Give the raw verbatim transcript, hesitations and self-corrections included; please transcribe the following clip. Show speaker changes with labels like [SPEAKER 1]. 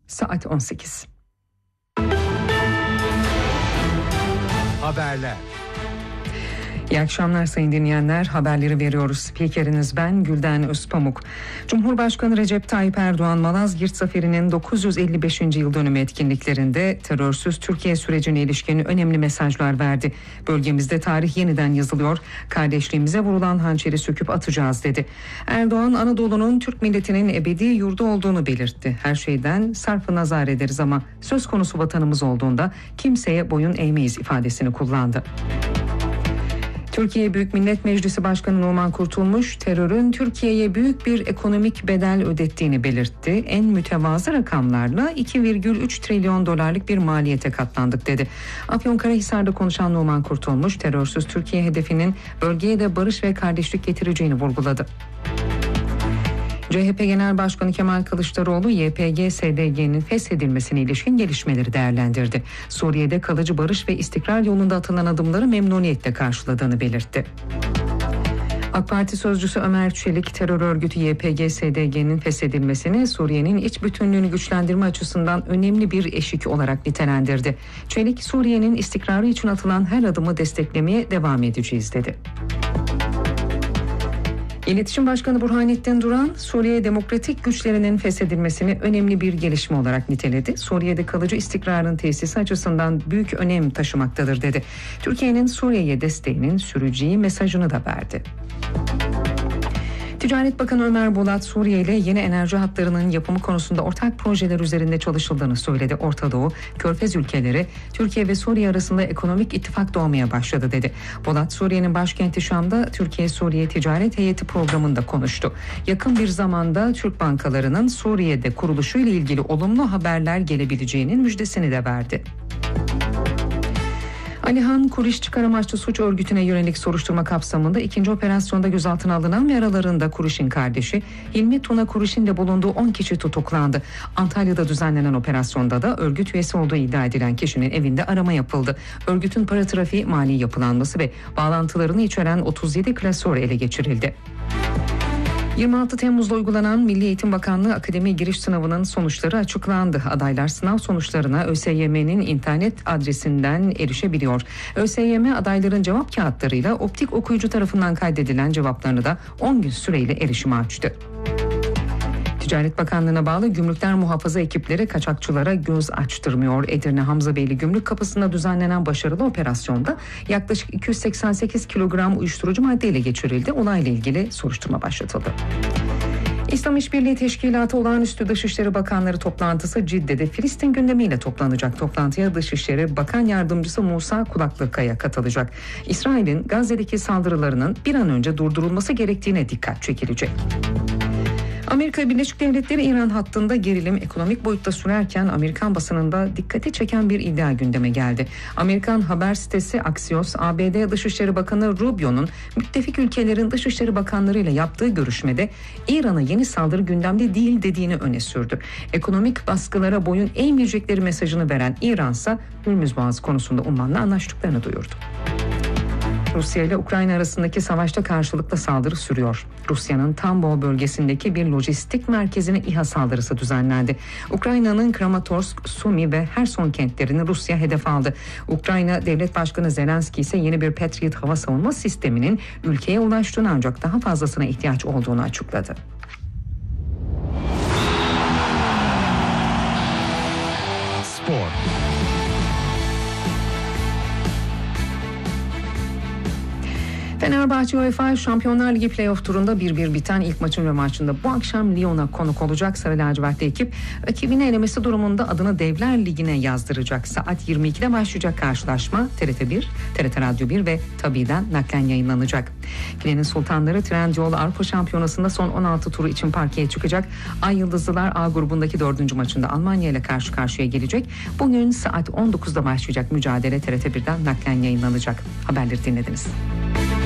[SPEAKER 1] Saat on sekiz.
[SPEAKER 2] Haberler.
[SPEAKER 1] İyi akşamlar sayın dinleyenler. Haberleri veriyoruz. Spikeriniz ben Gülden Özpamuk. Cumhurbaşkanı Recep Tayyip Erdoğan Malazgirt Zaferi'nin dokuz yüz elli beşinci yıl dönümü etkinliklerinde terörsüz Türkiye sürecine ilişkin önemli mesajlar verdi. Bölgemizde tarih yeniden yazılıyor. Kardeşliğimize vurulan hançeri söküp atacağız dedi. Erdoğan Anadolu'nun Türk milletinin ebedi yurdu olduğunu belirtti. Her şeyden sarfı nazar ederiz ama söz konusu vatanımız olduğunda kimseye boyun eğmeyiz ifadesini kullandı. Türkiye Büyük Millet Meclisi Başkanı Numan Kurtulmuş, terörün Türkiye'ye büyük bir ekonomik bedel ödettiğini belirtti. En mütevazı rakamlarla iki virgül üç trilyon dolarlık bir maliyete katlandık dedi. Afyonkarahisar'da konuşan Numan Kurtulmuş, terörsüz Türkiye hedefinin bölgeye de barış ve kardeşlik getireceğini vurguladı. C H P Genel Başkanı Kemal Kılıçdaroğlu Y P G S D G'nin feshedilmesine ilişkin gelişmeleri değerlendirdi. Suriye'de kalıcı barış ve istikrar yolunda atılan adımları memnuniyetle karşıladığını belirtti. AK Parti sözcüsü Ömer Çelik, terör örgütü Y P G S D G'nin feshedilmesini Suriye'nin iç bütünlüğünü güçlendirme açısından önemli bir eşik olarak nitelendirdi. Çelik, Suriye'nin istikrarı için atılan her adımı desteklemeye devam edeceğiz dedi. İletişim Başkanı Burhanettin Duran, Suriye demokratik güçlerinin feshedilmesini önemli bir gelişme olarak niteledi. Suriye'de kalıcı istikrarın tesisi açısından büyük önem taşımaktadır dedi. Türkiye'nin Suriye'ye desteğinin süreceği mesajını da verdi. Ticaret Bakanı Ömer Bolat, Suriye ile yeni enerji hatlarının yapımı konusunda ortak projeler üzerinde çalışıldığını söyledi. Orta Doğu, Körfez ülkeleri, Türkiye ve Suriye arasında ekonomik ittifak doğmaya başladı dedi. Bolat, Suriye'nin başkenti Şam'da Türkiye-Suriye Ticaret Heyeti programında konuştu. Yakın bir zamanda Türk bankalarının Suriye'de kuruluşuyla ilgili olumlu haberler gelebileceğinin müjdesini de verdi. Alihan Kuriş çıkar amaçlı suç örgütüne yönelik soruşturma kapsamında ikinci operasyonda gözaltına alınan ve aralarında Kuriş'in kardeşi Hilmi Tuna Kuriş'in de bulunduğu on kişi tutuklandı. Antalya'da düzenlenen operasyonda da örgüt üyesi olduğu iddia edilen kişinin evinde arama yapıldı. Örgütün para trafiği, mali yapılanması ve bağlantılarını içeren otuz yedi klasör ele geçirildi. yirmi altı Temmuz'da uygulanan Milli Eğitim Bakanlığı Akademi Giriş Sınavı'nın sonuçları açıklandı. Adaylar sınav sonuçlarına ÖSYM'nin internet adresinden erişebiliyor. ÖSYM adayların cevap kağıtlarıyla optik okuyucu tarafından kaydedilen cevaplarını da on gün süreyle erişime açtı. Ticaret Bakanlığı'na bağlı gümrükler muhafaza ekipleri kaçakçılara göz açtırmıyor. Edirne Hamzabeyli Gümrük Kapısı'nda düzenlenen başarılı operasyonda yaklaşık iki yüz seksen sekiz kilogram uyuşturucu madde ele geçirildi. Olayla ilgili soruşturma başlatıldı. İslam İşbirliği Teşkilatı Olağanüstü Dışişleri Bakanları toplantısı Cidde'de Filistin gündemiyle toplanacak. Toplantıya Dışişleri Bakan Yardımcısı Musa Kulaklıkaya katılacak. İsrail'in Gazze'deki saldırılarının bir an önce durdurulması gerektiğine dikkat çekilecek. Amerika Birleşik Devletleri İran hattında gerilim ekonomik boyutta sürerken Amerikan basınında dikkati çeken bir iddia gündeme geldi. Amerikan haber sitesi Axios, A B D Dışişleri Bakanı Rubio'nun müttefik ülkelerin Dışişleri Bakanlarıyla yaptığı görüşmede İran'a yeni saldırı gündemde değil dediğini öne sürdü. Ekonomik baskılara boyun eğmeyecekleri mesajını veren İran'sa Hürmüz Boğazı konusunda Umman'la anlaştıklarını duyurdu. Rusya ile Ukrayna arasındaki savaşta karşılıklı saldırı sürüyor. Rusya'nın Tambov bölgesindeki bir lojistik merkezine İHA saldırısı düzenlendi. Ukrayna'nın Kramatorsk, Sumi ve Herson kentlerini Rusya hedef aldı. Ukrayna Devlet Başkanı Zelenski ise yeni bir Patriot hava savunma sisteminin ülkeye ulaştığını ancak daha fazlasına ihtiyaç olduğunu açıkladı.
[SPEAKER 2] Spor.
[SPEAKER 1] Fenerbahçe UEFA Şampiyonlar Ligi playoff turunda bir bir biten ilk maçın rövanşında bu akşam Lyon'a konuk olacak. Sarı lacivertli ekip rakibini elemesi durumunda adını Devler Ligi'ne yazdıracak. Saat yirmi ikide başlayacak karşılaşma T R T bir, T R T Radyo bir ve Tabi'den naklen yayınlanacak. Filenin Sultanları Trendyol Avrupa Şampiyonası'nda son on altı turu için parkeye çıkacak. Ay Yıldızlılar A grubundaki dördüncü maçında Almanya ile karşı karşıya gelecek. Bugün saat on dokuzda başlayacak mücadele T R T birden naklen yayınlanacak. Haberleri dinlediniz.